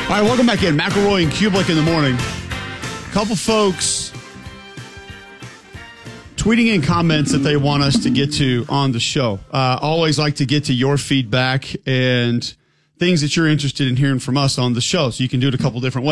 All right, welcome back in. McElroy and Kublik in the morning. A couple folks tweeting in comments that they want us to get to on the show. Always like to get to your feedback and things that you're interested in hearing from us on the show. So you can do it a couple different ways.